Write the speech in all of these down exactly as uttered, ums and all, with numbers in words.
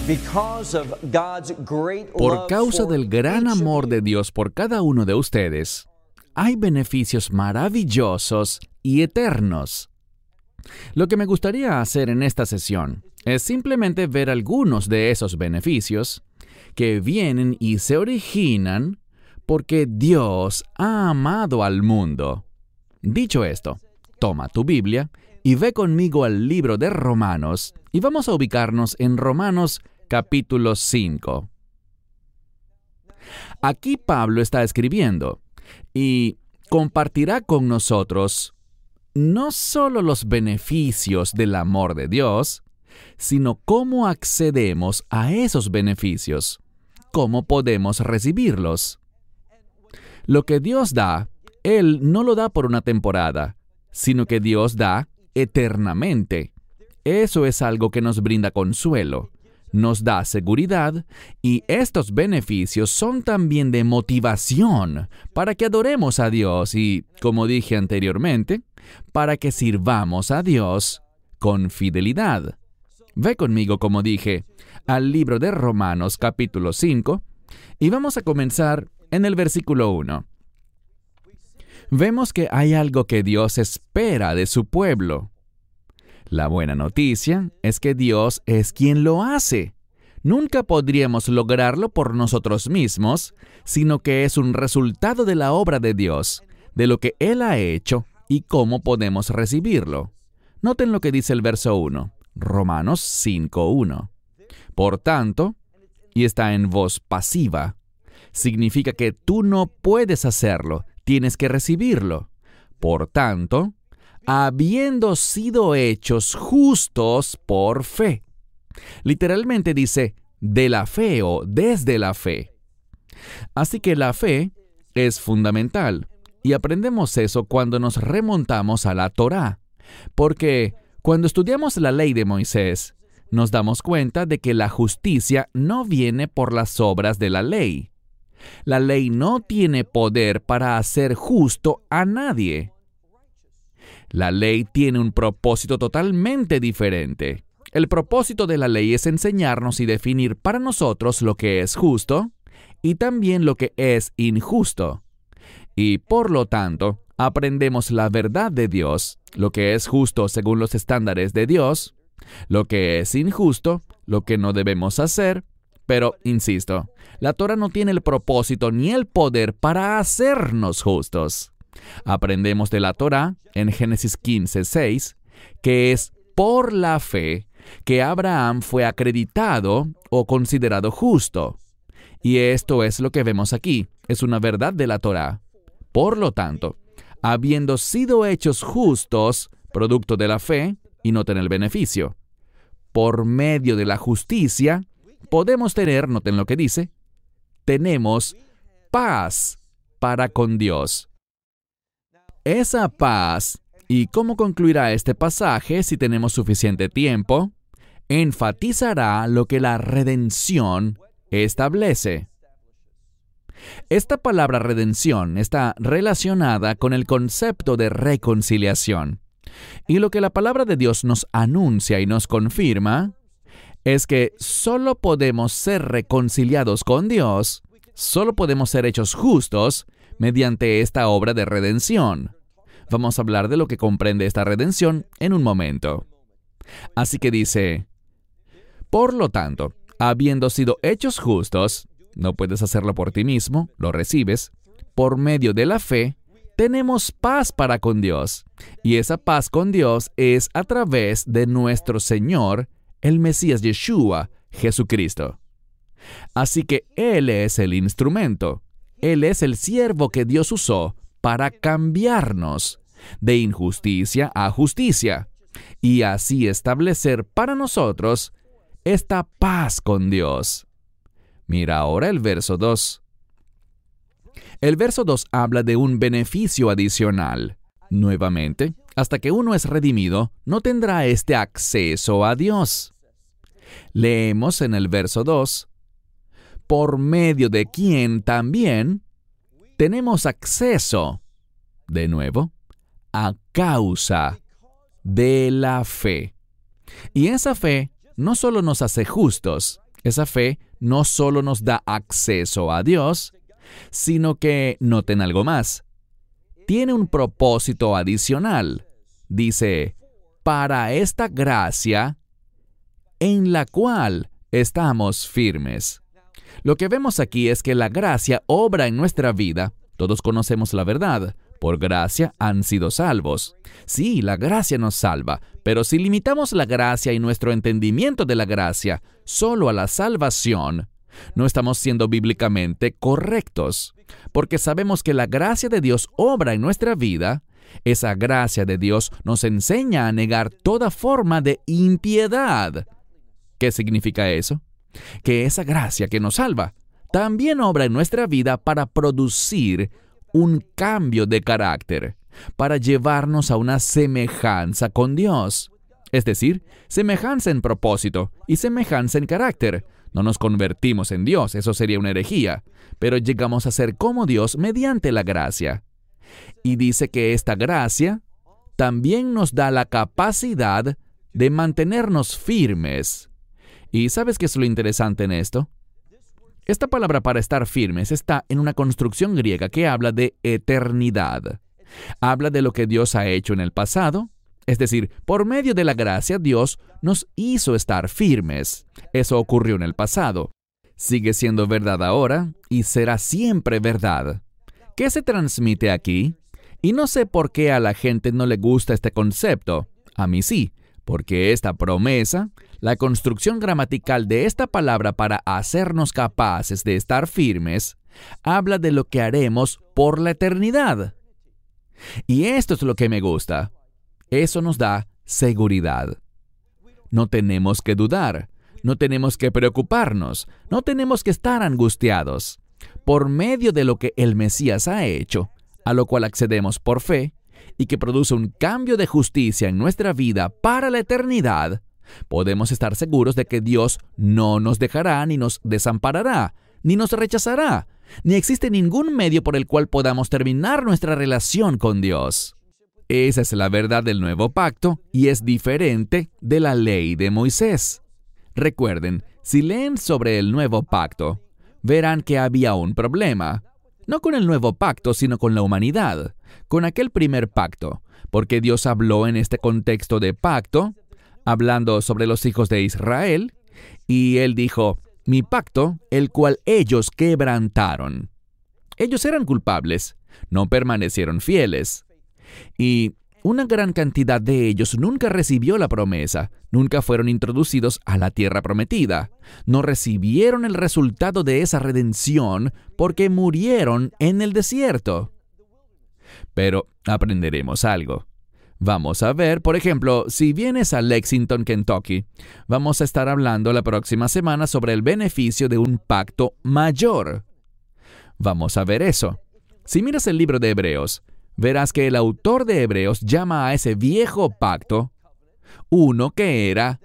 Por causa del gran amor de Dios por cada uno de ustedes, hay beneficios maravillosos y eternos. Lo que me gustaría hacer en esta sesión es simplemente ver algunos de esos beneficios que vienen y se originan porque Dios ha amado al mundo. Dicho esto, toma tu Biblia y ve conmigo al libro de Romanos y vamos a ubicarnos en Romanos capítulo cinco. Aquí Pablo está escribiendo y compartirá con nosotros no solo los beneficios del amor de Dios, sino cómo accedemos a esos beneficios, cómo podemos recibirlos. Lo que Dios da, Él no lo da por una temporada, sino que Dios da eternamente. Eso es algo que nos brinda consuelo, nos da seguridad, y estos beneficios son también de motivación para que adoremos a Dios y, como dije anteriormente, para que sirvamos a Dios con fidelidad. Ve conmigo, como dije, al libro de Romanos capítulo cinco, y vamos a comenzar en el versículo uno. Vemos que hay algo que Dios espera de su pueblo. La buena noticia es que Dios es quien lo hace. Nunca podríamos lograrlo por nosotros mismos, sino que es un resultado de la obra de Dios, de lo que Él ha hecho y cómo podemos recibirlo. Noten lo que dice el verso uno, Romanos cinco uno. Por tanto, y está en voz pasiva, significa que tú no puedes hacerlo, tienes que recibirlo. Por tanto, habiendo sido hechos justos por fe. Literalmente dice, de la fe o desde la fe. Así que la fe es fundamental, y aprendemos eso cuando nos remontamos a la Torá, porque cuando estudiamos la ley de Moisés, nos damos cuenta de que la justicia no viene por las obras de la ley. La ley no tiene poder para hacer justo a nadie. La ley tiene un propósito totalmente diferente. El propósito de la ley es enseñarnos y definir para nosotros lo que es justo y también lo que es injusto. Y por lo tanto, aprendemos la verdad de Dios, lo que es justo según los estándares de Dios, lo que es injusto, lo que no debemos hacer. Pero, insisto, la Torá no tiene el propósito ni el poder para hacernos justos. Aprendemos de la Torá, en Génesis quince seis, que es por la fe que Abraham fue acreditado o considerado justo. Y esto es lo que vemos aquí, es una verdad de la Torá. Por lo tanto, habiendo sido hechos justos, producto de la fe, y noten el beneficio, por medio de la justicia, podemos tener, noten lo que dice, tenemos paz para con Dios. Esa paz, y cómo concluirá este pasaje si tenemos suficiente tiempo, enfatizará lo que la redención establece. Esta palabra redención está relacionada con el concepto de reconciliación. Y lo que la palabra de Dios nos anuncia y nos confirma es que solo podemos ser reconciliados con Dios, solo podemos ser hechos justos mediante esta obra de redención. Vamos a hablar de lo que comprende esta redención en un momento. Así que dice, por lo tanto, habiendo sido hechos justos, no puedes hacerlo por ti mismo, lo recibes, por medio de la fe, tenemos paz para con Dios. Y esa paz con Dios es a través de nuestro Señor, el Mesías Yeshua, Jesucristo. Así que Él es el instrumento. Él es el siervo que Dios usó para cambiarnos de injusticia a justicia y así establecer para nosotros esta paz con Dios. Mira ahora el verso dos. El verso dos habla de un beneficio adicional. Nuevamente, hasta que uno es redimido, no tendrá este acceso a Dios. Leemos en el verso dos, por medio de quien también tenemos acceso, de nuevo, a causa de la fe. Y esa fe no solo nos hace justos, Esa fe no solo nos da acceso a Dios, sino que, noten algo más, tiene un propósito adicional. Dice, para esta gracia en la cual estamos firmes. Lo que vemos aquí es que la gracia obra en nuestra vida. Todos conocemos la verdad. Por gracia han sido salvos. Sí, la gracia nos salva, pero si limitamos la gracia y nuestro entendimiento de la gracia solo a la salvación, no estamos siendo bíblicamente correctos, porque sabemos que la gracia de Dios obra en nuestra vida. Esa gracia de Dios nos enseña a negar toda forma de impiedad. ¿Qué significa eso? Que esa gracia que nos salva también obra en nuestra vida para producir un cambio de carácter, para llevarnos a una semejanza con Dios. Es decir, semejanza en propósito y semejanza en carácter. No nos convertimos en Dios, eso sería una herejía, pero llegamos a ser como Dios mediante la gracia. Y dice que esta gracia también nos da la capacidad de mantenernos firmes. ¿Y sabes qué es lo interesante en esto? Esta palabra para estar firmes está en una construcción griega que habla de eternidad. Habla de lo que Dios ha hecho en el pasado. Es decir, por medio de la gracia, Dios nos hizo estar firmes. Eso ocurrió en el pasado. Sigue siendo verdad ahora y será siempre verdad. ¿Qué se transmite aquí? Y no sé por qué a la gente no le gusta este concepto. A mí sí, porque esta promesa, la construcción gramatical de esta palabra para hacernos capaces de estar firmes, habla de lo que haremos por la eternidad. Y esto es lo que me gusta. Eso nos da seguridad. No tenemos que dudar, no tenemos que preocuparnos, no tenemos que estar angustiados. Por medio de lo que el Mesías ha hecho, a lo cual accedemos por fe, y que produce un cambio de justicia en nuestra vida para la eternidad, podemos estar seguros de que Dios no nos dejará ni nos desamparará, ni nos rechazará, ni existe ningún medio por el cual podamos terminar nuestra relación con Dios. Esa es la verdad del nuevo pacto y es diferente de la ley de Moisés. Recuerden, si leen sobre el nuevo pacto, verán que había un problema. No con el nuevo pacto, sino con la humanidad, con aquel primer pacto, porque Dios habló en este contexto de pacto, hablando sobre los hijos de Israel, y Él dijo, mi pacto, el cual ellos quebrantaron. Ellos eran culpables, no permanecieron fieles. Y una gran cantidad de ellos nunca recibió la promesa, nunca fueron introducidos a la tierra prometida, no recibieron el resultado de esa redención porque murieron en el desierto. Pero aprenderemos algo. Vamos a ver, por ejemplo, si vienes a Lexington, Kentucky, vamos a estar hablando la próxima semana sobre el beneficio de un pacto mayor. Vamos a ver eso. Si miras el libro de Hebreos, verás que el autor de Hebreos llama a ese viejo pacto uno que era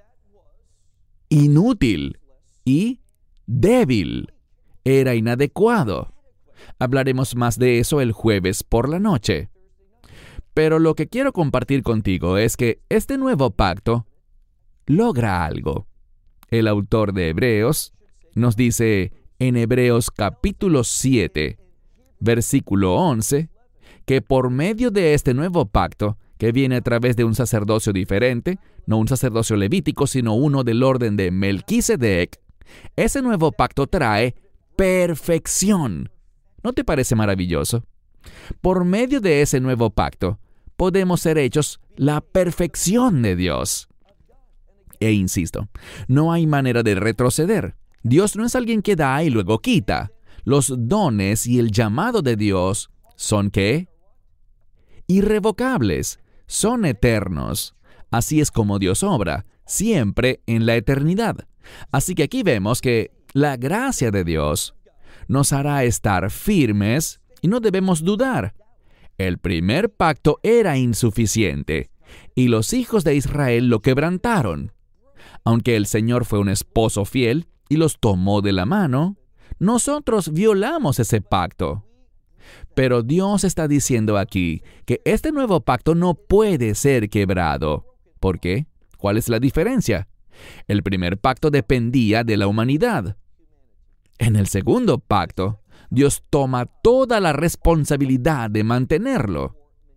inútil y débil, era inadecuado. Hablaremos más de eso el jueves por la noche. Pero lo que quiero compartir contigo es que este nuevo pacto logra algo. El autor de Hebreos nos dice en Hebreos capítulo siete, versículo once, que por medio de este nuevo pacto, que viene a través de un sacerdocio diferente, no un sacerdocio levítico, sino uno del orden de Melquisedec, ese nuevo pacto trae perfección. ¿No te parece maravilloso? Por medio de ese nuevo pacto, podemos ser hechos la perfección de Dios. E insisto, no hay manera de retroceder. Dios no es alguien que da y luego quita. Los dones y el llamado de Dios son ¿qué? Irrevocables, son eternos. Así es como Dios obra, siempre en la eternidad. Así que aquí vemos que la gracia de Dios nos hará estar firmes y no debemos dudar. El primer pacto era insuficiente y los hijos de Israel lo quebrantaron. Aunque el Señor fue un esposo fiel y los tomó de la mano, nosotros violamos ese pacto. Pero Dios está diciendo aquí que este nuevo pacto no puede ser quebrado. ¿Por qué? ¿Cuál es la diferencia? El primer pacto dependía de la humanidad. En el segundo pacto, Dios toma toda la responsabilidad de mantenerlo.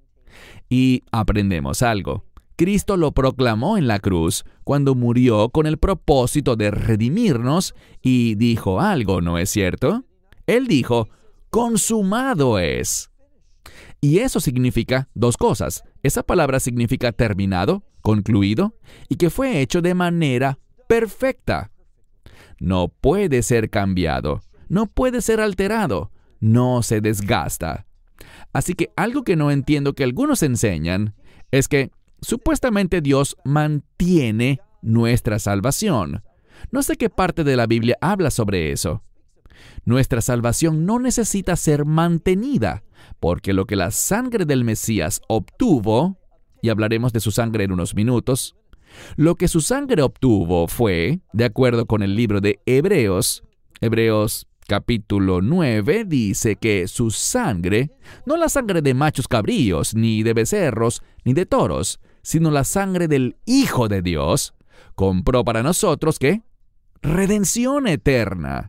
Y aprendemos algo. Cristo lo proclamó en la cruz cuando murió con el propósito de redimirnos y dijo algo, ¿no es cierto? Él dijo, consumado es. Y eso significa dos cosas. Esa palabra significa terminado, concluido, y que fue hecho de manera perfecta. No puede ser cambiado, no puede ser alterado, no se desgasta. Así que algo que no entiendo que algunos enseñan es que supuestamente Dios mantiene nuestra salvación. No sé qué parte de la Biblia habla sobre eso. Nuestra salvación no necesita ser mantenida, porque lo que la sangre del Mesías obtuvo, y hablaremos de su sangre en unos minutos, lo que su sangre obtuvo fue, de acuerdo con el libro de Hebreos, Hebreos capítulo nueve dice que su sangre, no la sangre de machos cabríos, ni de becerros, ni de toros, sino la sangre del Hijo de Dios, compró para nosotros, ¿qué? Redención eterna.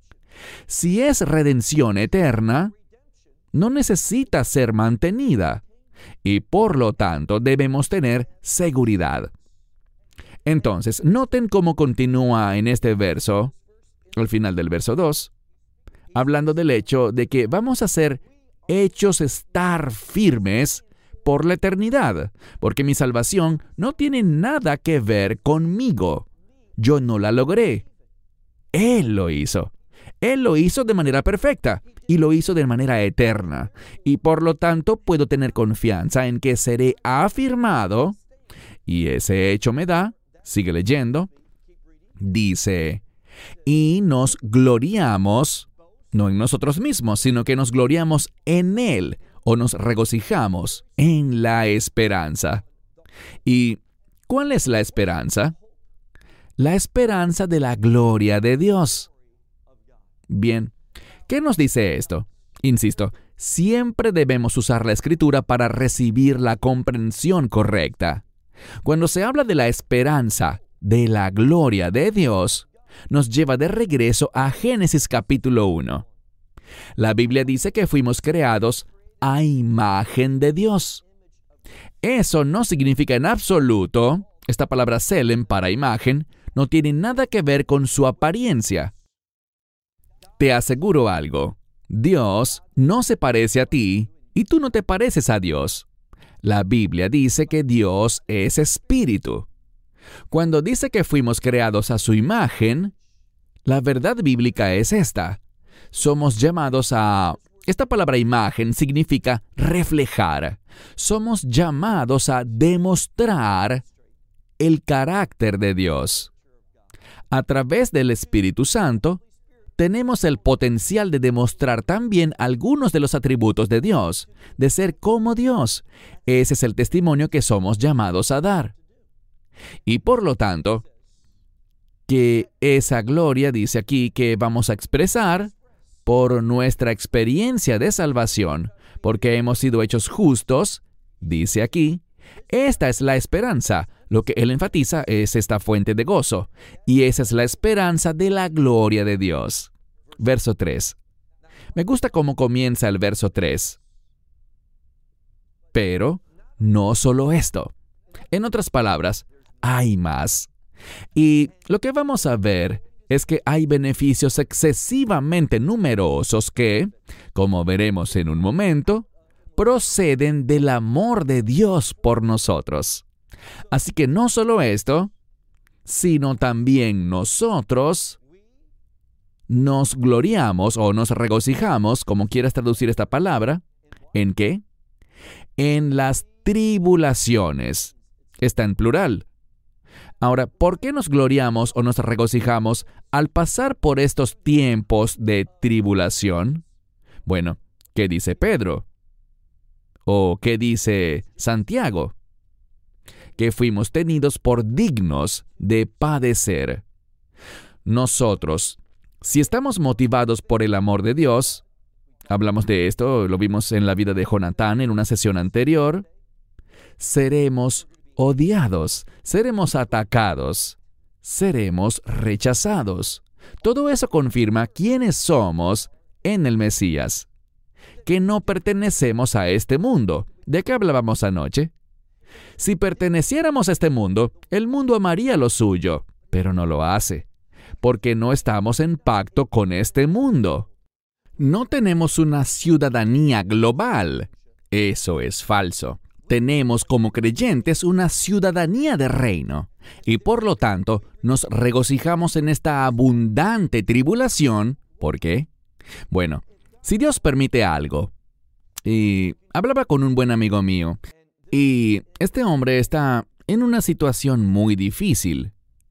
Si es redención eterna, no necesita ser mantenida, y por lo tanto debemos tener seguridad. Entonces, noten cómo continúa en este verso, al final del verso dos, hablando del hecho de que vamos a ser hechos estar firmes por la eternidad, porque mi salvación no tiene nada que ver conmigo. Yo no la logré. Él lo hizo. Él lo hizo de manera perfecta y lo hizo de manera eterna. Y por lo tanto puedo tener confianza en que seré afirmado. Y ese hecho me da, sigue leyendo, dice, y nos gloriamos, no en nosotros mismos, sino que nos gloriamos en Él, o nos regocijamos en la esperanza. ¿Y cuál es la esperanza? La esperanza de la gloria de Dios. Bien, ¿qué nos dice esto? Insisto, siempre debemos usar la Escritura para recibir la comprensión correcta. Cuando se habla de la esperanza de la gloria de Dios, nos lleva de regreso a Génesis capítulo uno. La Biblia dice que fuimos creados a imagen de Dios. Eso no significa en absoluto, esta palabra selem para imagen, no tiene nada que ver con su apariencia. Te aseguro algo, Dios no se parece a ti y tú no te pareces a Dios. La Biblia dice que Dios es espíritu. Cuando dice que fuimos creados a su imagen, la verdad bíblica es esta. Somos llamados a... Esta palabra imagen significa reflejar. Somos llamados a demostrar el carácter de Dios. A través del Espíritu Santo, tenemos el potencial de demostrar también algunos de los atributos de Dios, de ser como Dios. Ese es el testimonio que somos llamados a dar. Y por lo tanto, que esa gloria dice aquí que vamos a expresar por nuestra experiencia de salvación, porque hemos sido hechos justos, dice aquí, esta es la esperanza. Lo que él enfatiza es esta fuente de gozo, y esa es la esperanza de la gloria de Dios. Verso tres. Me gusta cómo comienza el verso tres. Pero no solo esto. En otras palabras, hay más. Y lo que vamos a ver es que hay beneficios excesivamente numerosos que, como veremos en un momento, proceden del amor de Dios por nosotros. Así que no solo esto, sino también nosotros nos gloriamos o nos regocijamos, como quieras traducir esta palabra, ¿en qué? En las tribulaciones. Está en plural. Ahora, ¿por qué nos gloriamos o nos regocijamos al pasar por estos tiempos de tribulación? Bueno, ¿qué dice Pedro? ¿O qué dice Santiago? Que fuimos tenidos por dignos de padecer. Nosotros, si estamos motivados por el amor de Dios, hablamos de esto, lo vimos en la vida de Jonatán en una sesión anterior, seremos odiados, seremos atacados, seremos rechazados. Todo eso confirma quiénes somos en el Mesías, que no pertenecemos a este mundo. ¿De qué hablábamos anoche? Si perteneciéramos a este mundo, el mundo amaría lo suyo, pero no lo hace, porque no estamos en pacto con este mundo. No tenemos una ciudadanía global. Eso es falso. Tenemos como creyentes una ciudadanía de reino, y por lo tanto nos regocijamos en esta abundante tribulación. ¿Por qué? Bueno, si Dios permite algo, y hablaba con un buen amigo mío, y este hombre está en una situación muy difícil.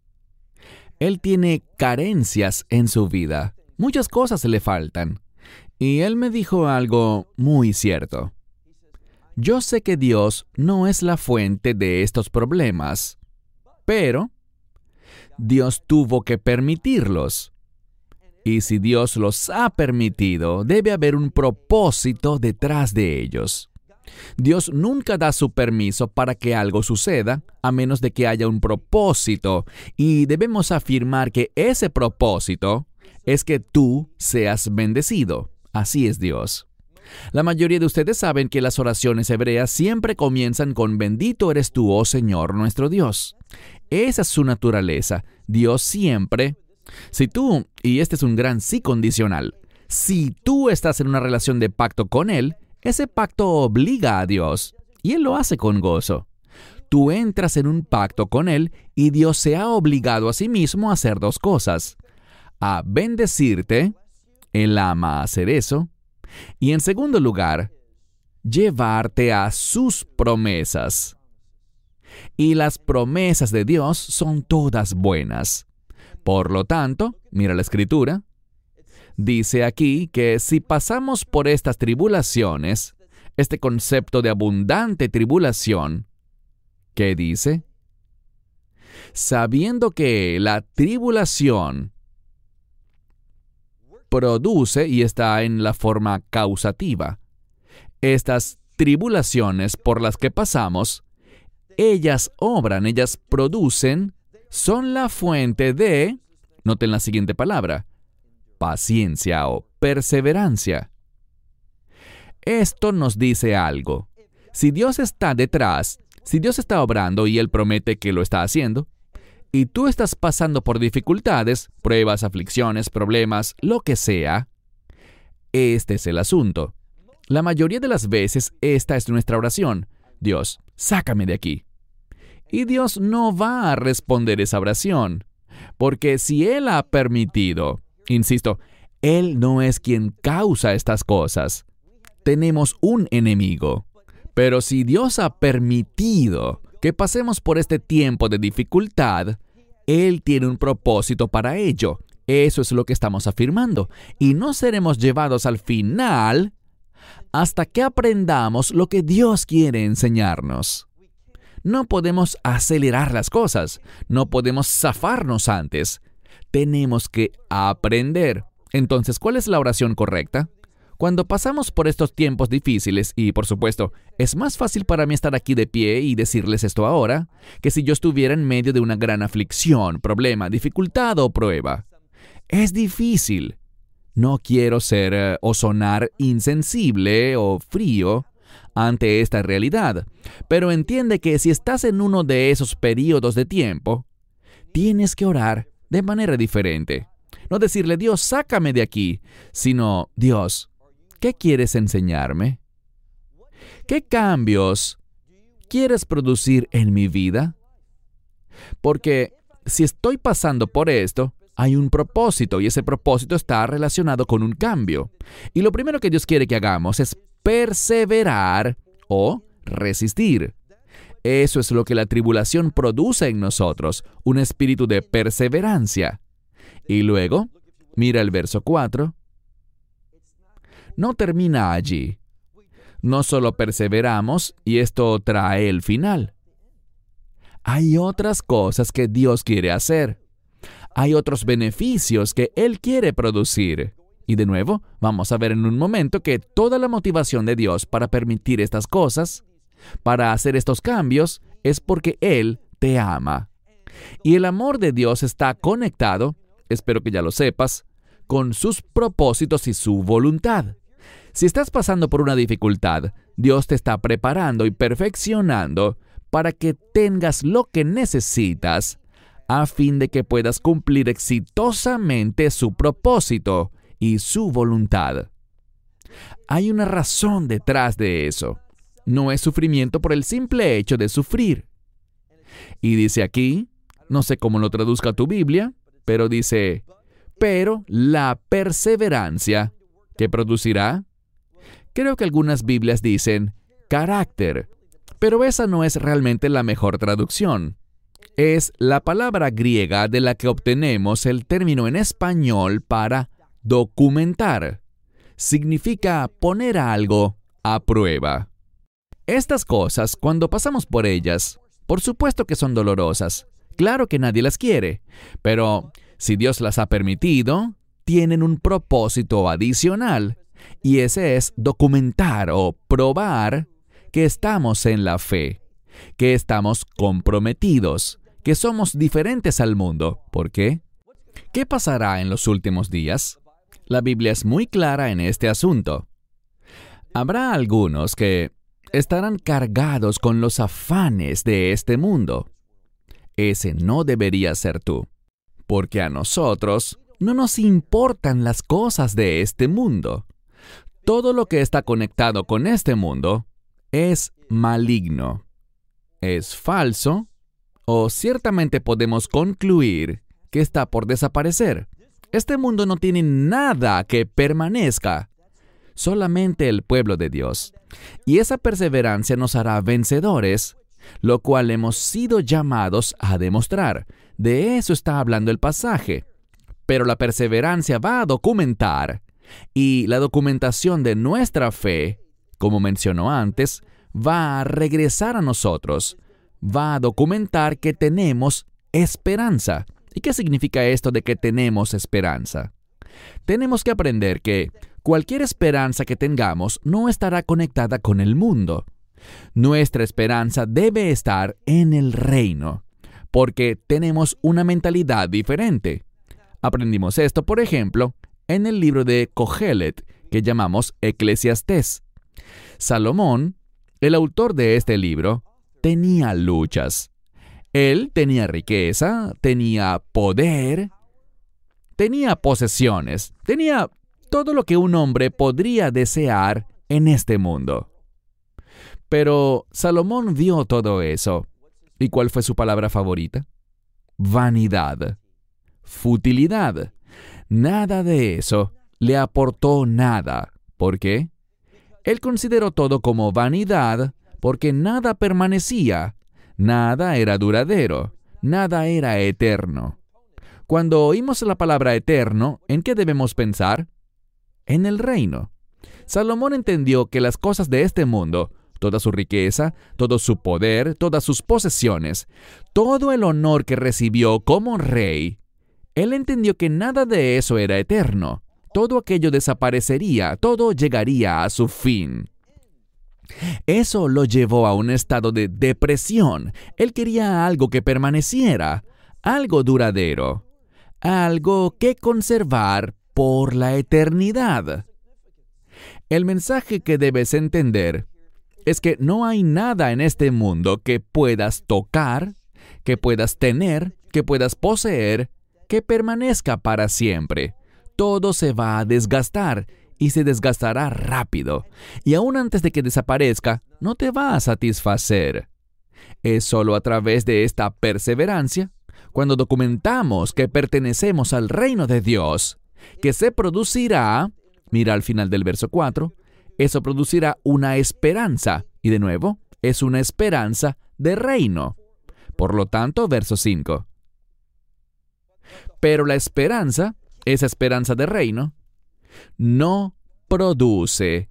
Él tiene carencias en su vida, muchas cosas le faltan, y él me dijo algo muy cierto. Yo sé que Dios no es la fuente de estos problemas, pero Dios tuvo que permitirlos. Y si Dios los ha permitido, debe haber un propósito detrás de ellos. Dios nunca da su permiso para que algo suceda, a menos de que haya un propósito, y debemos afirmar que ese propósito es que tú seas bendecido. Así es Dios. La mayoría de ustedes saben que las oraciones hebreas siempre comienzan con bendito eres tú, oh Señor, nuestro Dios. Esa es su naturaleza. Dios siempre... Si tú, y este es un gran sí condicional, si tú estás en una relación de pacto con Él, ese pacto obliga a Dios, y Él lo hace con gozo. Tú entras en un pacto con Él, y Dios se ha obligado a sí mismo a hacer dos cosas: a bendecirte, Él ama hacer eso, y en segundo lugar, llevarte a sus promesas. Y las promesas de Dios son todas buenas. Por lo tanto, mira la Escritura, dice aquí que si pasamos por estas tribulaciones, este concepto de abundante tribulación, ¿qué dice? Sabiendo que la tribulación produce, y está en la forma causativa, estas tribulaciones por las que pasamos, ellas obran, ellas producen, son la fuente de, noten la siguiente palabra, paciencia o perseverancia. Esto nos dice algo. Si Dios está detrás, si Dios está obrando y Él promete que lo está haciendo, y tú estás pasando por dificultades, pruebas, aflicciones, problemas, lo que sea, este es el asunto. La mayoría de las veces esta es nuestra oración: Dios, sácame de aquí. Y Dios no va a responder esa oración, porque si Él ha permitido, insisto, Él no es quien causa estas cosas. Tenemos un enemigo. Pero si Dios ha permitido que pasemos por este tiempo de dificultad, Él tiene un propósito para ello. Eso es lo que estamos afirmando. Y no seremos llevados al final hasta que aprendamos lo que Dios quiere enseñarnos. No podemos acelerar las cosas. No podemos zafarnos antes. Tenemos que aprender. Entonces, ¿cuál es la oración correcta? Cuando pasamos por estos tiempos difíciles, y por supuesto, es más fácil para mí estar aquí de pie y decirles esto ahora, que si yo estuviera en medio de una gran aflicción, problema, dificultad o prueba. Es difícil. No quiero ser uh, o sonar insensible o frío ante esta realidad, pero entiende que si estás en uno de esos periodos de tiempo, tienes que orar de manera diferente. No decirle, Dios, sácame de aquí, sino, Dios, ¿qué quieres enseñarme? ¿Qué cambios quieres producir en mi vida? Porque si estoy pasando por esto, hay un propósito, y ese propósito está relacionado con un cambio. Y lo primero que Dios quiere que hagamos es perseverar o resistir. Eso es lo que la tribulación produce en nosotros, un espíritu de perseverancia. Y luego, mira el verso cuatro. No termina allí. No solo perseveramos y esto trae el final. Hay otras cosas que Dios quiere hacer. Hay otros beneficios que Él quiere producir. Y de nuevo, vamos a ver en un momento que toda la motivación de Dios para permitir estas cosas, para hacer estos cambios, es porque Él te ama. Y el amor de Dios está conectado, espero que ya lo sepas, con sus propósitos y su voluntad. Si estás pasando por una dificultad, Dios te está preparando y perfeccionando para que tengas lo que necesitas a fin de que puedas cumplir exitosamente su propósito y su voluntad. Hay una razón detrás de eso. No es sufrimiento por el simple hecho de sufrir. Y dice aquí, no sé cómo lo traduzca tu Biblia, pero dice, pero la perseverancia, ¿qué producirá? Creo que algunas Biblias dicen carácter, pero esa no es realmente la mejor traducción. Es la palabra griega de la que obtenemos el término en español para documentar. Significa poner algo a prueba. Estas cosas, cuando pasamos por ellas, por supuesto que son dolorosas. Claro que nadie las quiere, pero si Dios las ha permitido, tienen un propósito adicional, y ese es documentar o probar que estamos en la fe, que estamos comprometidos, que somos diferentes al mundo. ¿Por qué? ¿Qué pasará en los últimos días? La Biblia es muy clara en este asunto. Habrá algunos que estarán cargados con los afanes de este mundo. Ese no debería ser tú, porque a nosotros no nos importan las cosas de este mundo. Todo lo que está conectado con este mundo es maligno, es falso, o ciertamente podemos concluir que está por desaparecer. Este mundo no tiene nada que permanezca, solamente el pueblo de Dios. Y esa perseverancia nos hará vencedores, lo cual hemos sido llamados a demostrar. De eso está hablando el pasaje. Pero la perseverancia va a documentar, y la documentación de nuestra fe, como mencionó antes, va a regresar a nosotros. Va a documentar que tenemos esperanza. ¿Y qué significa esto de que tenemos esperanza? Tenemos que aprender que cualquier esperanza que tengamos no estará conectada con el mundo. Nuestra esperanza debe estar en el reino, porque tenemos una mentalidad diferente. Aprendimos esto, por ejemplo, en el libro de Cogelet, que llamamos Eclesiastés. Salomón, el autor de este libro, tenía luchas. Él tenía riqueza, tenía poder, tenía posesiones, tenía todo lo que un hombre podría desear en este mundo. Pero Salomón vio todo eso. ¿Y cuál fue su palabra favorita? Vanidad. Futilidad. Nada de eso le aportó nada. ¿Por qué? Él consideró todo como vanidad porque nada permanecía, nada era duradero, nada era eterno. Cuando oímos la palabra eterno, ¿en qué debemos pensar? En el reino. Salomón entendió que las cosas de este mundo, toda su riqueza, todo su poder, todas sus posesiones, todo el honor que recibió como rey, él entendió que nada de eso era eterno. Todo aquello desaparecería, todo llegaría a su fin. Eso lo llevó a un estado de depresión. Él quería algo que permaneciera, algo duradero, algo que conservar por la eternidad. El mensaje que debes entender es que no hay nada en este mundo que puedas tocar, que puedas tener, que puedas poseer, que permanezca para siempre. Todo se va a desgastar y se desgastará rápido. Y aún antes de que desaparezca, no te va a satisfacer. Es solo a través de esta perseverancia, cuando documentamos que pertenecemos al reino de Dios, que se producirá, mira al final del verso cuatro, eso producirá una esperanza. Y de nuevo, es una esperanza de reino. Por lo tanto, verso cinco. Pero la esperanza, esa esperanza de reino, no produce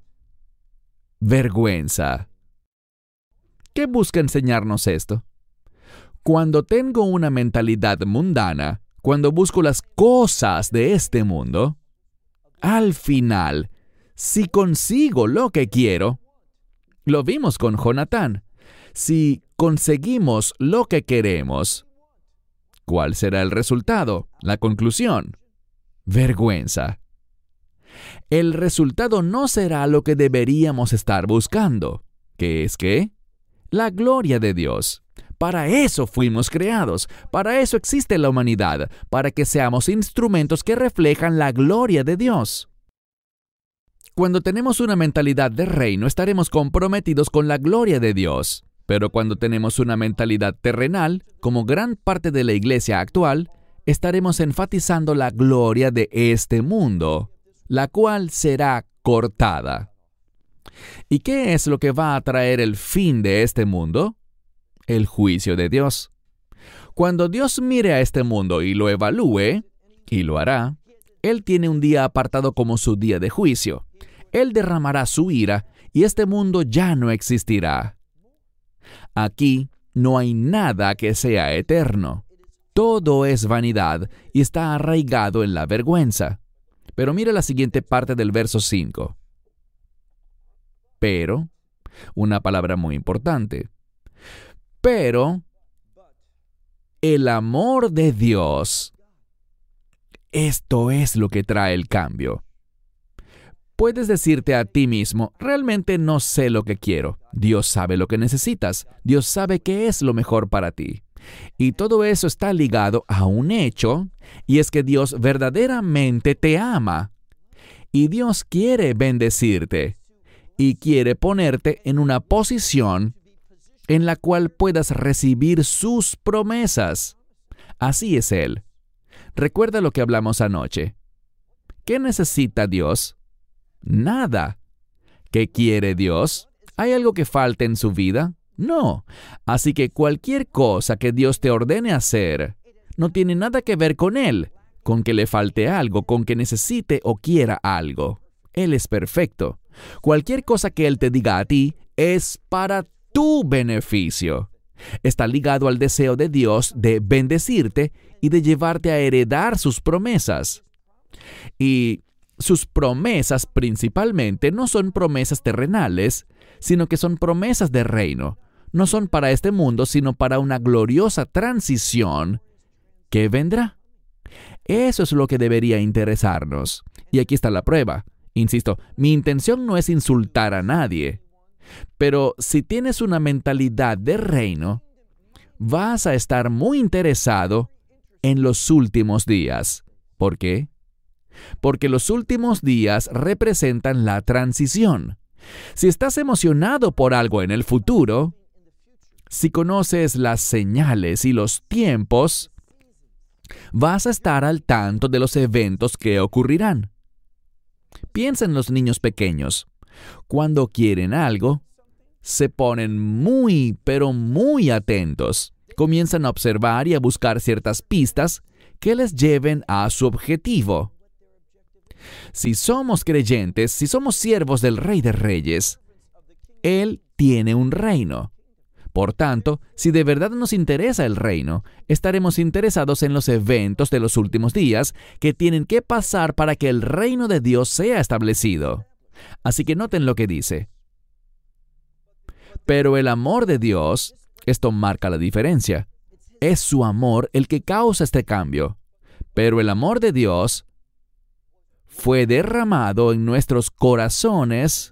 vergüenza. ¿Qué busca enseñarnos esto? Cuando tengo una mentalidad mundana, cuando busco las cosas de este mundo, al final, si consigo lo que quiero, lo vimos con Jonatán, si conseguimos lo que queremos, ¿Cuál será el resultado? La conclusión. Vergüenza. El resultado no será lo que deberíamos estar buscando. ¿Qué es qué? La gloria de Dios. Para eso fuimos creados, para eso existe la humanidad, para que seamos instrumentos que reflejan la gloria de Dios. Cuando tenemos una mentalidad de reino, estaremos comprometidos con la gloria de Dios. Pero cuando tenemos una mentalidad terrenal, como gran parte de la iglesia actual, estaremos enfatizando la gloria de este mundo, la cual será cortada. ¿Y qué es lo que va a traer el fin de este mundo? El juicio de Dios. Cuando Dios mire a este mundo y lo evalúe, y lo hará, Él tiene un día apartado como su día de juicio. Él derramará su ira y este mundo ya no existirá. Aquí no hay nada que sea eterno. Todo es vanidad y está arraigado en la vergüenza. Pero mira la siguiente parte del verso cinco. Pero, una palabra muy importante. Pero, el amor de Dios, esto es lo que trae el cambio. Puedes decirte a ti mismo, realmente no sé lo que quiero. Dios sabe lo que necesitas. Dios sabe qué es lo mejor para ti. Y todo eso está ligado a un hecho, y es que Dios verdaderamente te ama. Y Dios quiere bendecirte, y quiere ponerte en una posición en la cual puedas recibir sus promesas. Así es Él. Recuerda lo que hablamos anoche. ¿Qué necesita Dios? Nada. ¿Qué quiere Dios? ¿Hay algo que falte en su vida? No. Así que cualquier cosa que Dios te ordene hacer no tiene nada que ver con Él, con que le falte algo, con que necesite o quiera algo. Él es perfecto. Cualquier cosa que Él te diga a ti es para tu beneficio. Está ligado al deseo de Dios de bendecirte y de llevarte a heredar sus promesas. Y sus promesas principalmente no son promesas terrenales, sino que son promesas de reino. No son para este mundo, sino para una gloriosa transición que vendrá. Eso es lo que debería interesarnos. Y aquí está la prueba. Insisto, mi intención no es insultar a nadie. Pero si tienes una mentalidad de reino, vas a estar muy interesado en los últimos días. ¿Por qué? Porque los últimos días representan la transición. Si estás emocionado por algo en el futuro, si conoces las señales y los tiempos, vas a estar al tanto de los eventos que ocurrirán. Piensa en los niños pequeños. Cuando quieren algo, se ponen muy, pero muy atentos. Comienzan a observar y a buscar ciertas pistas que les lleven a su objetivo. Si somos creyentes, si somos siervos del Rey de Reyes, Él tiene un reino. Por tanto, si de verdad nos interesa el reino, estaremos interesados en los eventos de los últimos días que tienen que pasar para que el reino de Dios sea establecido. Así que noten lo que dice. Pero el amor de Dios, esto marca la diferencia. Es su amor el que causa este cambio. Pero el amor de Dios fue derramado en nuestros corazones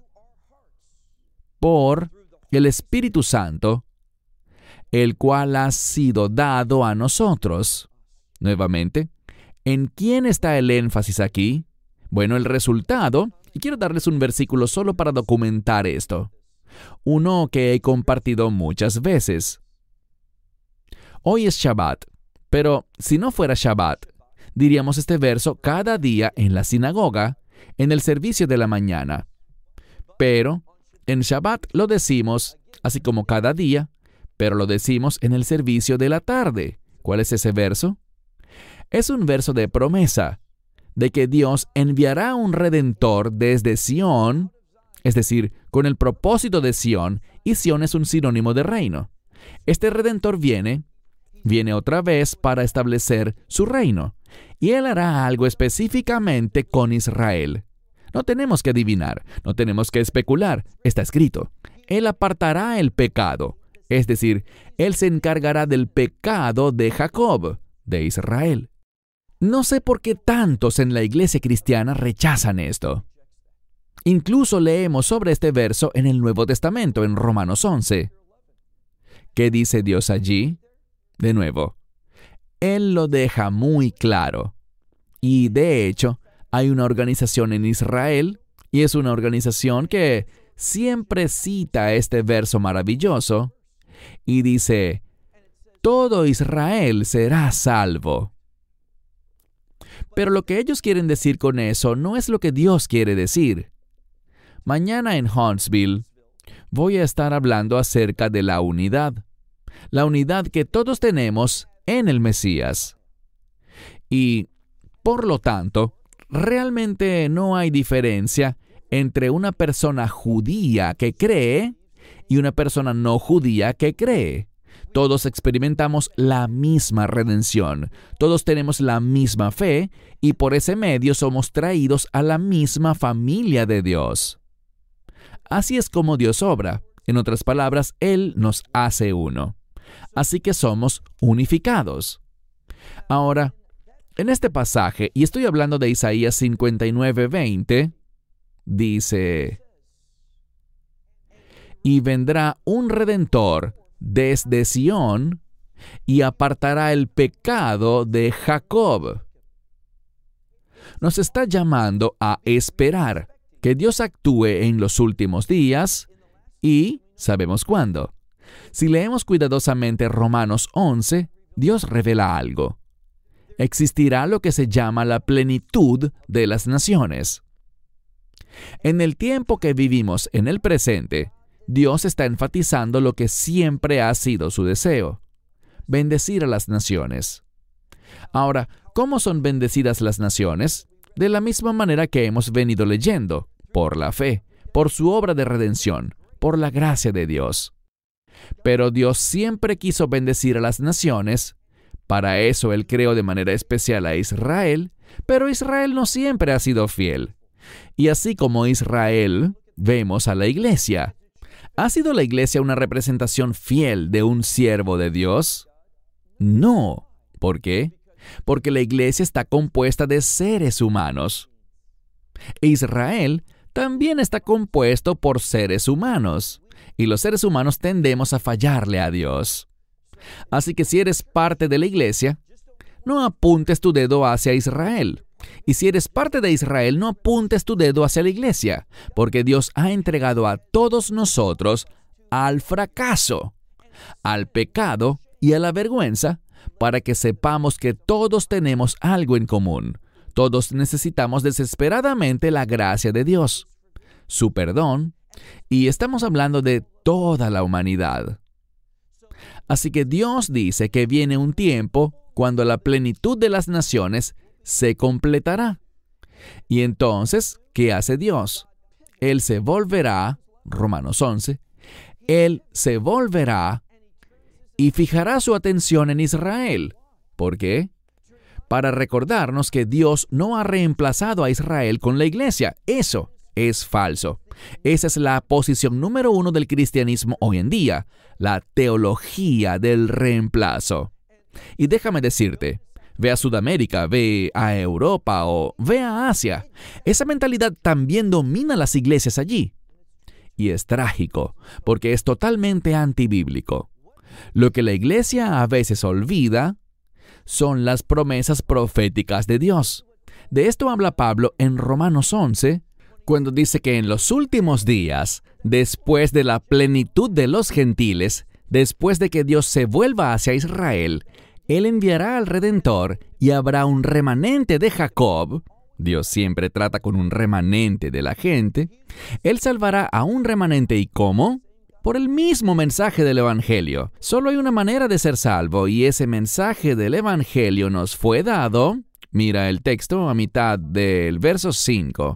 por el Espíritu Santo, el cual ha sido dado a nosotros. Nuevamente, ¿en quién está el énfasis aquí? Bueno, el resultado, y quiero darles un versículo solo para documentar esto. Uno que he compartido muchas veces. Hoy es Shabbat, pero si no fuera Shabbat, diríamos este verso cada día en la sinagoga, en el servicio de la mañana. Pero en Shabbat lo decimos, así como cada día, pero lo decimos en el servicio de la tarde. ¿Cuál es ese verso? Es un verso de promesa, de que Dios enviará un Redentor desde Sión, es decir, con el propósito de Sión, y Sión es un sinónimo de reino. Este Redentor viene, viene otra vez para establecer su reino, y Él hará algo específicamente con Israel. No tenemos que adivinar, no tenemos que especular, está escrito. Él apartará el pecado, es decir, Él se encargará del pecado de Jacob. de Israel. No sé por qué tantos en la iglesia cristiana rechazan esto. Incluso leemos sobre este verso en el Nuevo Testamento, en Romanos once. ¿Qué dice Dios allí? De nuevo, Él lo deja muy claro. Y de hecho, hay una organización en Israel, y es una organización que siempre cita este verso maravilloso, y dice, todo Israel será salvo. Pero lo que ellos quieren decir con eso no es lo que Dios quiere decir. Mañana en Huntsville voy a estar hablando acerca de la unidad, la unidad que todos tenemos en el Mesías. Y, por lo tanto, realmente no hay diferencia entre una persona judía que cree y una persona no judía que cree. Todos experimentamos la misma redención, todos tenemos la misma fe y por ese medio somos traídos a la misma familia de Dios. Así es como Dios obra. En otras palabras, Él nos hace uno. Así que somos unificados. Ahora, en este pasaje, y estoy hablando de Isaías cincuenta y nueve, veinte, dice, y vendrá un Redentor desde Sión, y apartará el pecado de Jacob. Nos está llamando a esperar que Dios actúe en los últimos días, y sabemos cuándo. Si leemos cuidadosamente Romanos once, Dios revela algo. Existirá lo que se llama la plenitud de las naciones. En el tiempo que vivimos en el presente, Dios está enfatizando lo que siempre ha sido su deseo: bendecir a las naciones. Ahora, ¿cómo son bendecidas las naciones? De la misma manera que hemos venido leyendo, por la fe, por su obra de redención, por la gracia de Dios. Pero Dios siempre quiso bendecir a las naciones. Para eso Él creó de manera especial a Israel, pero Israel no siempre ha sido fiel. Y así como Israel, vemos a la iglesia. ¿Ha sido la iglesia una representación fiel de un siervo de Dios? No. ¿Por qué? Porque la iglesia está compuesta de seres humanos. Israel también está compuesto por seres humanos, y los seres humanos tendemos a fallarle a Dios. Así que si eres parte de la iglesia, no apuntes tu dedo hacia Israel. Y si eres parte de Israel, no apuntes tu dedo hacia la iglesia, porque Dios ha entregado a todos nosotros al fracaso, al pecado y a la vergüenza, para que sepamos que todos tenemos algo en común. Todos necesitamos desesperadamente la gracia de Dios, su perdón, y estamos hablando de toda la humanidad. Así que Dios dice que viene un tiempo cuando la plenitud de las naciones se completará. Y entonces, ¿qué hace Dios? Él se volverá, Romanos once, Él se volverá y fijará su atención en Israel. ¿Por qué? Para recordarnos que Dios no ha reemplazado a Israel con la iglesia. Eso es falso. Esa es la posición número uno del cristianismo hoy en día, la teología del reemplazo. Y déjame decirte, ve a Sudamérica, ve a Europa o ve a Asia. Esa mentalidad también domina las iglesias allí. Y es trágico, porque es totalmente antibíblico. Lo que la iglesia a veces olvida son las promesas proféticas de Dios. De esto habla Pablo en Romanos once, cuando dice que en los últimos días, después de la plenitud de los gentiles, después de que Dios se vuelva hacia Israel, Él enviará al Redentor y habrá un remanente de Jacob. Dios siempre trata con un remanente de la gente. Él salvará a un remanente. ¿Y cómo? Por el mismo mensaje del Evangelio. Solo hay una manera de ser salvo, y ese mensaje del Evangelio nos fue dado. Mira el texto a mitad del verso cinco.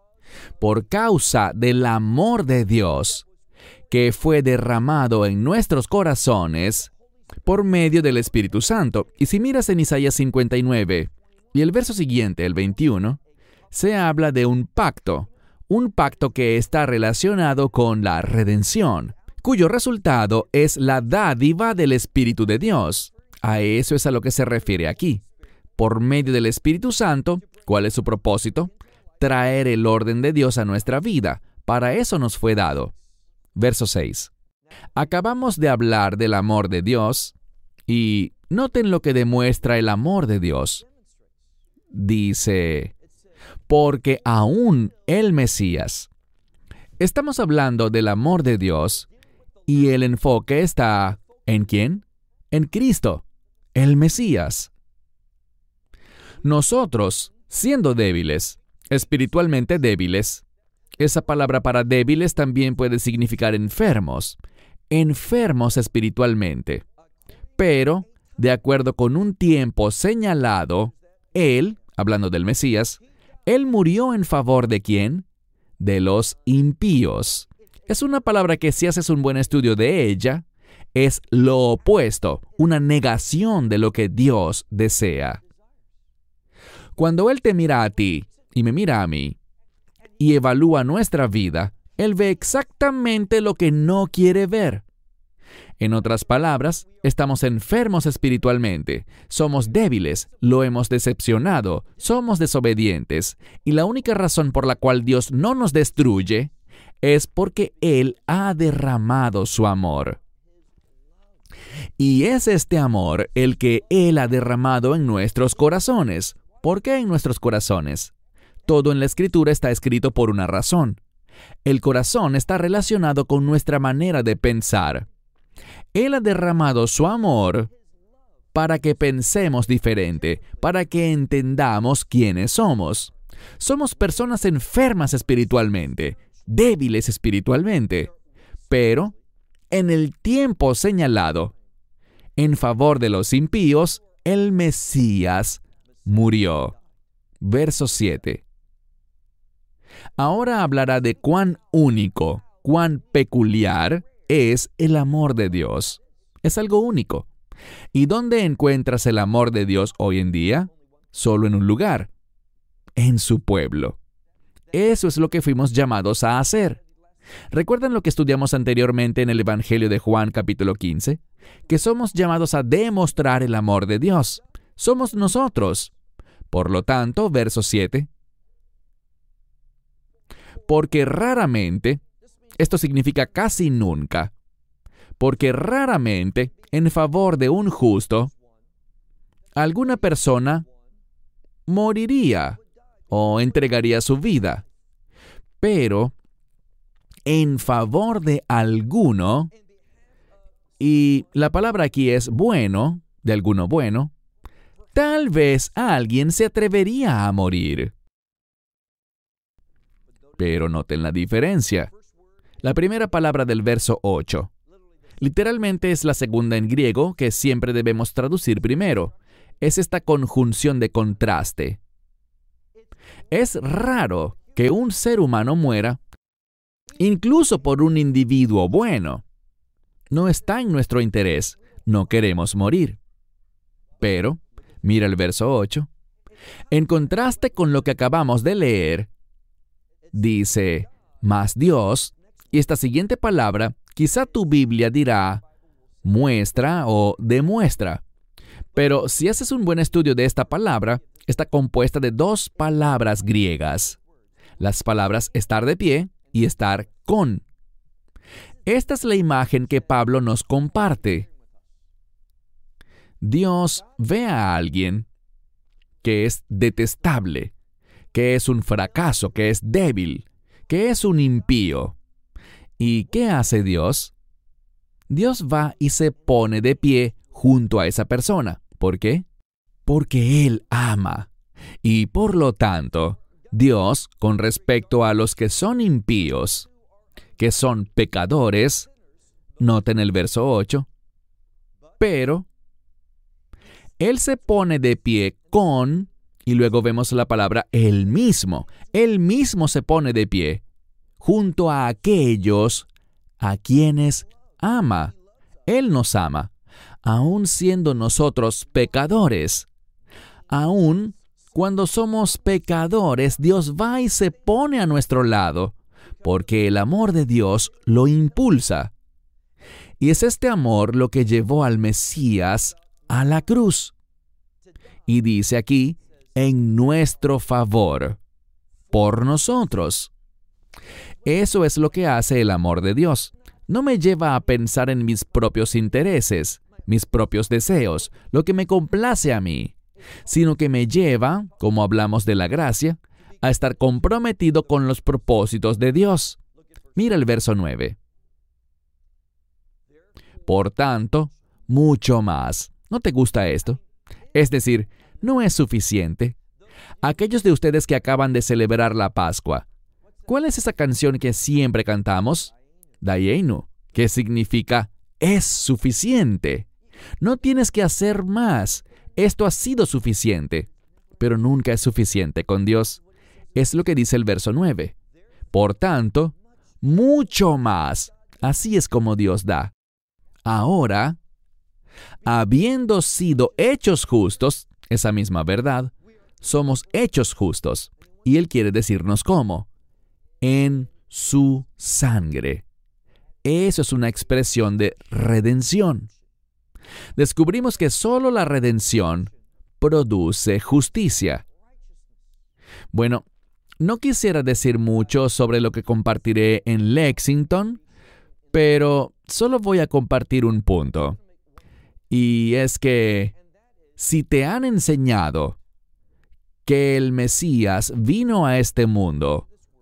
Por causa del amor de Dios, que fue derramado en nuestros corazones por medio del Espíritu Santo. Y si miras en Isaías cincuenta y nueve, y el verso siguiente, el veintiuno, se habla de un pacto, un pacto que está relacionado con la redención, cuyo resultado es la dádiva del Espíritu de Dios. A eso es a lo que se refiere aquí. Por medio del Espíritu Santo, ¿cuál es su propósito? Traer el orden de Dios a nuestra vida. Para eso nos fue dado. Verso seis. Acabamos de hablar del amor de Dios y noten lo que demuestra el amor de Dios. Dice, porque aún el Mesías. Estamos hablando del amor de Dios y el enfoque está ¿en quién? En Cristo, el Mesías. Nosotros, siendo débiles, espiritualmente débiles, esa palabra para débiles también puede significar enfermos, enfermos espiritualmente. Pero, de acuerdo con un tiempo señalado, Él, hablando del Mesías, Él murió en favor de ¿quién? De los impíos. Es una palabra que si haces un buen estudio de ella, es lo opuesto, una negación de lo que Dios desea. Cuando Él te mira a ti y me mira a mí, y evalúa nuestra vida, Él ve exactamente lo que no quiere ver. En otras palabras, estamos enfermos espiritualmente, somos débiles, lo hemos decepcionado, somos desobedientes, y la única razón por la cual Dios no nos destruye es porque Él ha derramado su amor. Y es este amor el que Él ha derramado en nuestros corazones. ¿Por qué en nuestros corazones? Todo en la Escritura está escrito por una razón. El corazón está relacionado con nuestra manera de pensar. Él ha derramado su amor para que pensemos diferente, para que entendamos quiénes somos. Somos personas enfermas espiritualmente, débiles espiritualmente, pero en el tiempo señalado, en favor de los impíos, el Mesías murió. Verso siete. Ahora hablará de cuán único, cuán peculiar es el amor de Dios. Es algo único. ¿Y dónde encuentras el amor de Dios hoy en día? Solo en un lugar, en su pueblo. Eso es lo que fuimos llamados a hacer. ¿Recuerdan lo que estudiamos anteriormente en el Evangelio de Juan capítulo quince? Que somos llamados a demostrar el amor de Dios. Somos nosotros. Por lo tanto, verso siete. Porque raramente, esto significa casi nunca, porque raramente, en favor de un justo, alguna persona moriría o entregaría su vida. Pero, en favor de alguno, y la palabra aquí es bueno, de alguno bueno, tal vez alguien se atrevería a morir. Pero noten la diferencia. La primera palabra del verso ocho. Literalmente es la segunda en griego que siempre debemos traducir primero. Es esta conjunción de contraste. Es raro que un ser humano muera, incluso por un individuo bueno. No está en nuestro interés, no queremos morir. Pero, mira el verso ocho. En contraste con lo que acabamos de leer, dice, mas Dios, y esta siguiente palabra, quizá tu Biblia dirá, muestra o demuestra. Pero si haces un buen estudio de esta palabra, está compuesta de dos palabras griegas. Las palabras estar de pie y estar con. Esta es la imagen que Pablo nos comparte. Dios ve a alguien que es detestable, que es un fracaso, que es débil, que es un impío. ¿Y qué hace Dios? Dios va y se pone de pie junto a esa persona. ¿Por qué? Porque Él ama. Y por lo tanto, Dios, con respecto a los que son impíos, que son pecadores, noten el verso ocho, pero Él se pone de pie con, y luego vemos la palabra Él mismo. Él mismo se pone de pie junto a aquellos a quienes ama. Él nos ama, aun siendo nosotros pecadores. Aun cuando somos pecadores, Dios va y se pone a nuestro lado, porque el amor de Dios lo impulsa. Y es este amor lo que llevó al Mesías a la cruz. Y dice aquí, en nuestro favor, por nosotros. Eso es lo que hace el amor de Dios. No me lleva a pensar en mis propios intereses, mis propios deseos, lo que me complace a mí, sino que me lleva, como hablamos de la gracia, a estar comprometido con los propósitos de Dios. Mira el verso nueve. Por tanto, mucho más. ¿No te gusta esto? Es decir, no es suficiente. Aquellos de ustedes que acaban de celebrar la Pascua, ¿cuál es esa canción que siempre cantamos? Dayenu, que significa es suficiente. No tienes que hacer más. Esto ha sido suficiente. Pero nunca es suficiente con Dios. Es lo que dice el verso nueve. Por tanto, mucho más. Así es como Dios da. Ahora, habiendo sido hechos justos, esa misma verdad, somos hechos justos. Y Él quiere decirnos cómo. En su sangre. Eso es una expresión de redención. Descubrimos que solo la redención produce justicia. Bueno, no quisiera decir mucho sobre lo que compartiré en Lexington, pero solo voy a compartir un punto. Y es que si te han enseñado que el Mesías vino a este mundo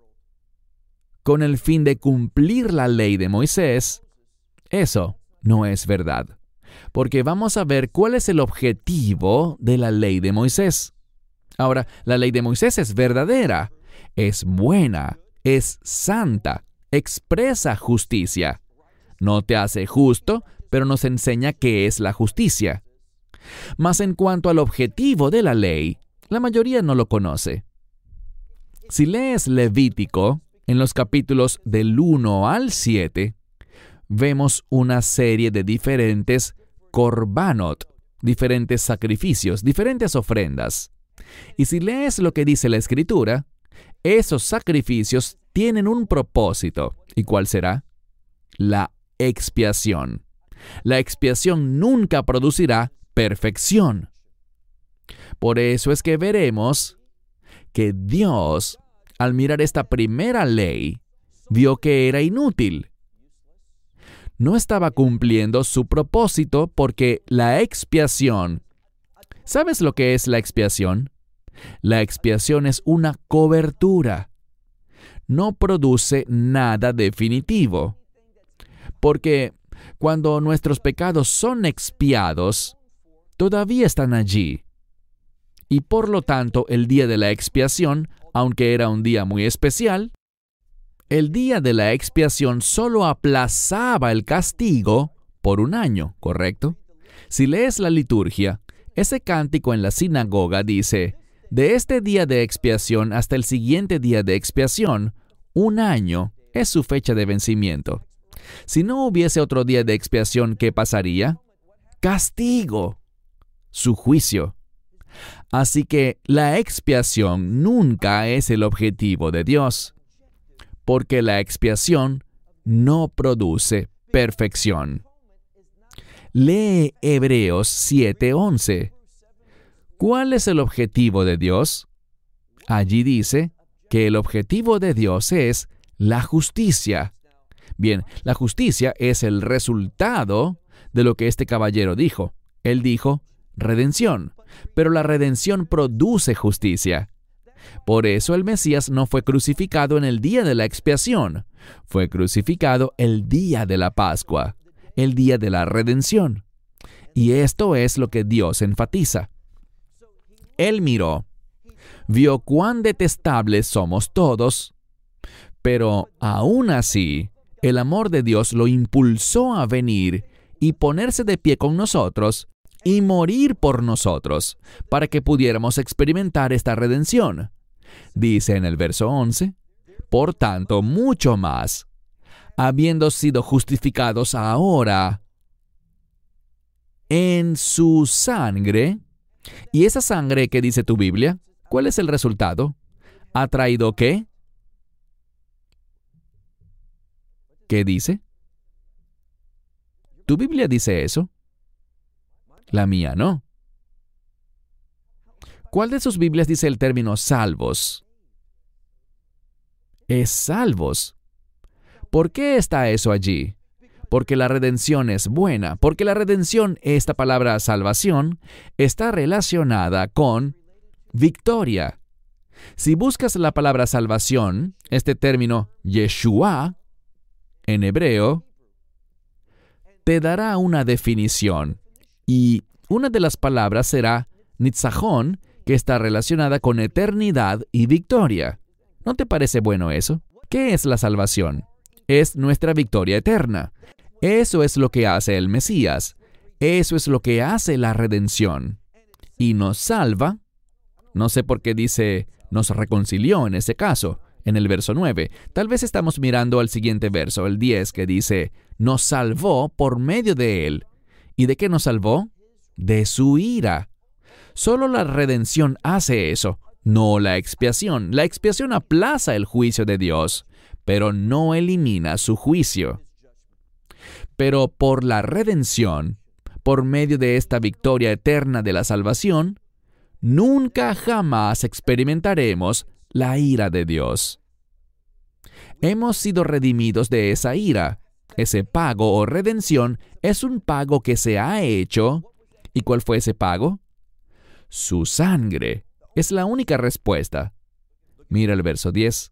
con el fin de cumplir la ley de Moisés, eso no es verdad. Porque vamos a ver cuál es el objetivo de la ley de Moisés. Ahora, la ley de Moisés es verdadera, es buena, es santa, expresa justicia. No te hace justo, pero nos enseña qué es la justicia. Mas en cuanto al objetivo de la ley, la mayoría no lo conoce. Si lees Levítico, en los capítulos del uno al siete, vemos una serie de diferentes korbanot, diferentes sacrificios, diferentes ofrendas. Y si lees lo que dice la Escritura, esos sacrificios tienen un propósito. ¿Y cuál será? La expiación. La expiación nunca producirá perfección. Por eso es que veremos que Dios, al mirar esta primera ley, vio que era inútil. No estaba cumpliendo su propósito porque la expiación... ¿Sabes lo que es la expiación? La expiación es una cobertura. No produce nada definitivo. Porque cuando nuestros pecados son expiados, todavía están allí. Y por lo tanto, el día de la expiación, aunque era un día muy especial, el día de la expiación solo aplazaba el castigo por un año, ¿correcto? Si lees la liturgia, ese cántico en la sinagoga dice, de este día de expiación hasta el siguiente día de expiación, un año es su fecha de vencimiento. Si no hubiese otro día de expiación, ¿qué pasaría? Castigo, su juicio. Así que la expiación nunca es el objetivo de Dios, porque la expiación no produce perfección. Lee Hebreos siete once. ¿Cuál es el objetivo de Dios? Allí dice que el objetivo de Dios es la justicia. Bien, la justicia es el resultado de lo que este caballero dijo. Él dijo, redención, pero la redención produce justicia. Por eso el Mesías no fue crucificado en el día de la expiación, fue crucificado el día de la Pascua, el día de la redención. Y esto es lo que Dios enfatiza. Él miró, vio cuán detestables somos todos, pero aún así, el amor de Dios lo impulsó a venir y ponerse de pie con nosotros y morir por nosotros, para que pudiéramos experimentar esta redención. Dice en el verso once, por tanto, mucho más, habiendo sido justificados ahora en su sangre. ¿Y esa sangre que dice tu Biblia? ¿Cuál es el resultado? ¿Ha traído qué? ¿Qué dice? ¿Tu Biblia dice eso? La mía no. ¿Cuál de sus Biblias dice el término salvos? Es salvos. ¿Por qué está eso allí? Porque la redención es buena. Porque la redención, esta palabra salvación, está relacionada con victoria. Si buscas la palabra salvación, este término Yeshua, en hebreo, te dará una definición. Y una de las palabras será nitzajón, que está relacionada con eternidad y victoria. ¿No te parece bueno eso? ¿Qué es la salvación? Es nuestra victoria eterna. Eso es lo que hace el Mesías. Eso es lo que hace la redención. Y nos salva. No sé por qué dice nos reconcilió en ese caso, en el verso nueve. Tal vez estamos mirando al siguiente verso, el diez, que dice nos salvó por medio de él. ¿Y de qué nos salvó? De su ira. Solo la redención hace eso, no la expiación. La expiación aplaza el juicio de Dios, pero no elimina su juicio. Pero por la redención, por medio de esta victoria eterna de la salvación, nunca jamás experimentaremos la ira de Dios. Hemos sido redimidos de esa ira. Ese pago o redención es un pago que se ha hecho. ¿Y cuál fue ese pago? Su sangre. Es la única respuesta. Mira el verso diez.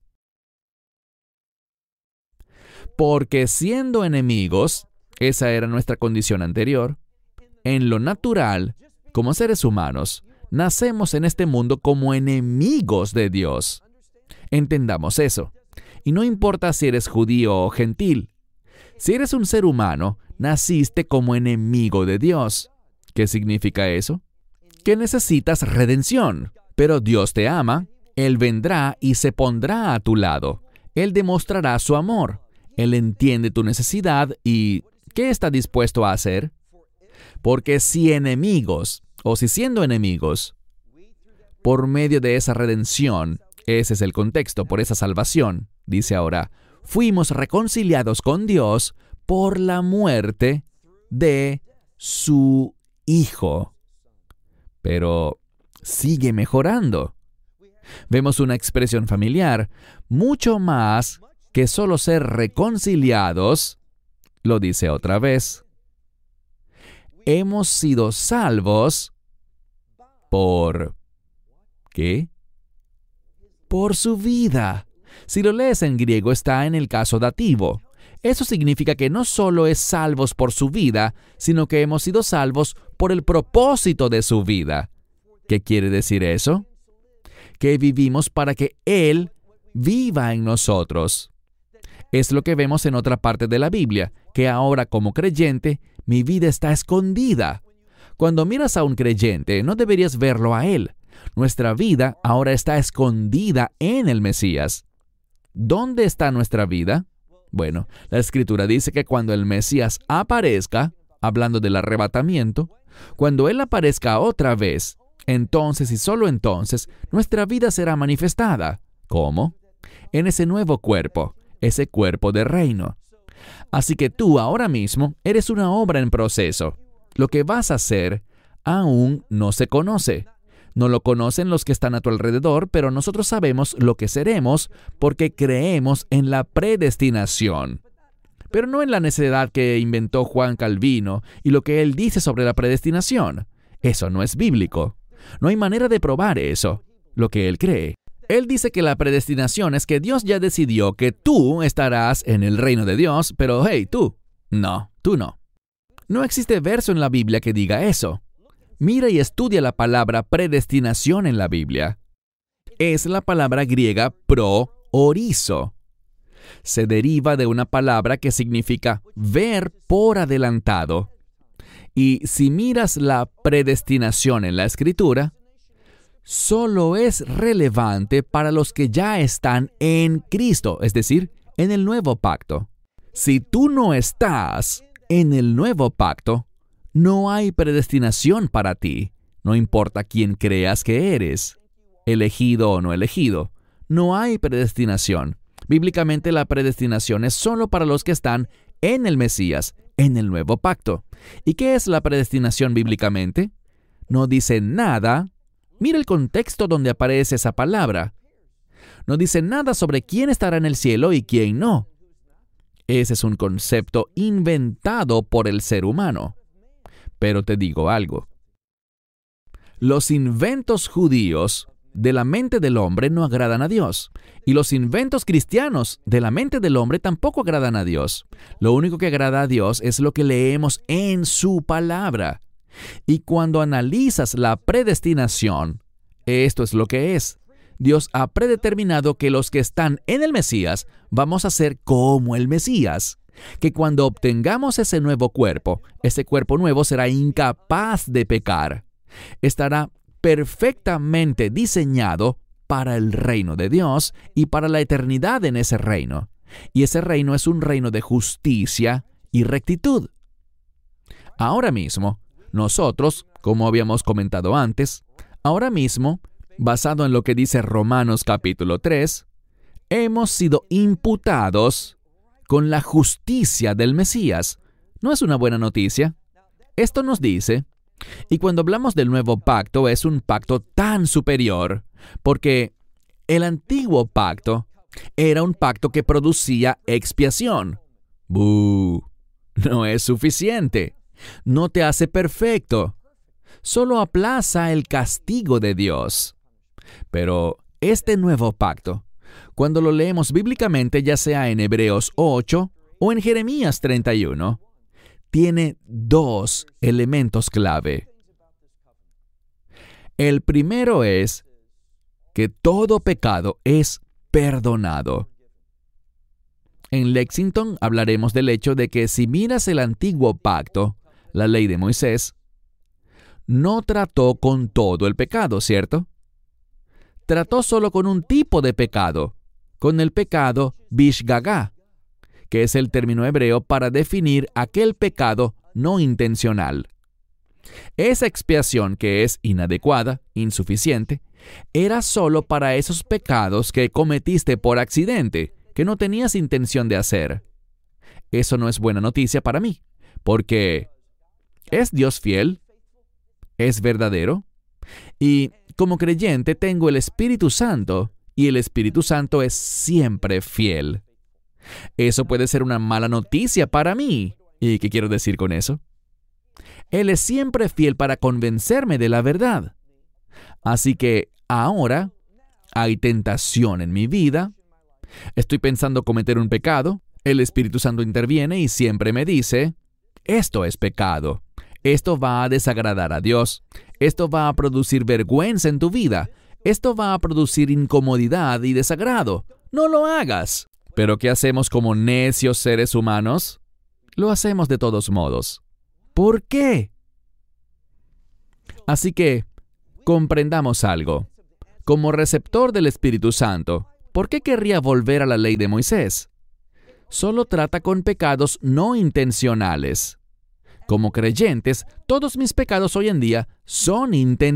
Porque siendo enemigos, esa era nuestra condición anterior, en lo natural, como seres humanos, nacemos en este mundo como enemigos de Dios. Entendamos eso. Y no importa si eres judío o gentil. Si eres un ser humano, naciste como enemigo de Dios. ¿Qué significa eso? Que necesitas redención. Pero Dios te ama, Él vendrá y se pondrá a tu lado. Él demostrará su amor. Él entiende tu necesidad y ¿qué está dispuesto a hacer? Porque si enemigos, o si siendo enemigos, por medio de esa redención, ese es el contexto, por esa salvación, dice ahora, fuimos reconciliados con Dios por la muerte de su Hijo. Pero sigue mejorando. Vemos una expresión familiar, mucho más que solo ser reconciliados, lo dice otra vez. Hemos sido salvos por... ¿qué? Por su vida. Si lo lees en griego, está en el caso dativo. Eso significa que no solo es salvos por su vida, sino que hemos sido salvos por el propósito de su vida. ¿Qué quiere decir eso? Que vivimos para que Él viva en nosotros. Es lo que vemos en otra parte de la Biblia, que ahora como creyente, mi vida está escondida. Cuando miras a un creyente, no deberías verlo a él. Nuestra vida ahora está escondida en el Mesías. ¿Dónde está nuestra vida? Bueno, la Escritura dice que cuando el Mesías aparezca, hablando del arrebatamiento, cuando Él aparezca otra vez, entonces y solo entonces, nuestra vida será manifestada. ¿Cómo? En ese nuevo cuerpo, ese cuerpo de reino. Así que tú ahora mismo eres una obra en proceso. Lo que vas a hacer aún no se conoce. No lo conocen los que están a tu alrededor, pero nosotros sabemos lo que seremos porque creemos en la predestinación. Pero no en la necedad que inventó Juan Calvino y lo que él dice sobre la predestinación. Eso no es bíblico. No hay manera de probar eso, lo que él cree. Él dice que la predestinación es que Dios ya decidió que tú estarás en el reino de Dios, pero hey, tú. No, tú no. No existe verso en la Biblia que diga eso. Mira y estudia la palabra predestinación en la Biblia. Es la palabra griega pro-orizo. Se deriva de una palabra que significa ver por adelantado. Y si miras la predestinación en la Escritura, solo es relevante para los que ya están en Cristo, es decir, en el nuevo pacto. Si tú no estás en el nuevo pacto, no hay predestinación para ti. No importa quién creas que eres, elegido o no elegido. No hay predestinación. Bíblicamente la predestinación es solo para los que están en el Mesías, en el nuevo pacto. ¿Y qué es la predestinación bíblicamente? No dice nada. Mira el contexto donde aparece esa palabra. No dice nada sobre quién estará en el cielo y quién no. Ese es un concepto inventado por el ser humano. Pero te digo algo. Los inventos judíos de la mente del hombre no agradan a Dios. Y los inventos cristianos de la mente del hombre tampoco agradan a Dios. Lo único que agrada a Dios es lo que leemos en su palabra. Y cuando analizas la predestinación, esto es lo que es. Dios ha predeterminado que los que están en el Mesías vamos a ser como el Mesías. Que cuando obtengamos ese nuevo cuerpo, ese cuerpo nuevo será incapaz de pecar. Estará perfectamente diseñado para el reino de Dios y para la eternidad en ese reino. Y ese reino es un reino de justicia y rectitud. Ahora mismo, nosotros, como habíamos comentado antes, ahora mismo, basado en lo que dice Romanos capítulo tres, hemos sido imputados con la justicia del Mesías. ¿No es una buena noticia? Esto nos dice, y cuando hablamos del nuevo pacto, es un pacto tan superior, porque el antiguo pacto era un pacto que producía expiación. ¡Bú! No es suficiente. No te hace perfecto. Solo aplaza el castigo de Dios. Pero este nuevo pacto, cuando lo leemos bíblicamente, ya sea en Hebreos ocho o en Jeremías treinta y uno, tiene dos elementos clave. El primero es que todo pecado es perdonado. En Lexington hablaremos del hecho de que si miras el antiguo pacto, la ley de Moisés, no trató con todo el pecado, ¿cierto? Trató solo con un tipo de pecado, con el pecado bishgagá, que es el término hebreo para definir aquel pecado no intencional. Esa expiación que es inadecuada, insuficiente, era solo para esos pecados que cometiste por accidente, que no tenías intención de hacer. Eso no es buena noticia para mí, porque ¿es Dios fiel? ¿Es verdadero? Y como creyente tengo el Espíritu Santo, y el Espíritu Santo es siempre fiel. Eso puede ser una mala noticia para mí. ¿Y qué quiero decir con eso? Él es siempre fiel para convencerme de la verdad. Así que ahora hay tentación en mi vida. Estoy pensando cometer un pecado. El Espíritu Santo interviene y siempre me dice, esto es pecado. Esto va a desagradar a Dios. Esto va a producir vergüenza en tu vida. Esto va a producir incomodidad y desagrado. No lo hagas. ¿Pero qué hacemos como necios seres humanos? Lo hacemos de todos modos. ¿Por qué? Así que, comprendamos algo. Como receptor del Espíritu Santo, ¿por qué querría volver a la ley de Moisés? Solo trata con pecados no intencionales. Como creyentes, todos mis pecados hoy en día son intencionales.